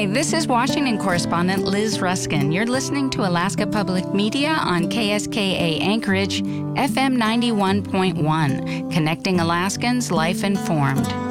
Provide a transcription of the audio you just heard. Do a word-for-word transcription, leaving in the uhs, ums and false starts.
Hi, this is Washington correspondent Liz Ruskin. You're listening to Alaska Public Media on K S K A Anchorage, F M ninety-one point one, connecting Alaskans life informed.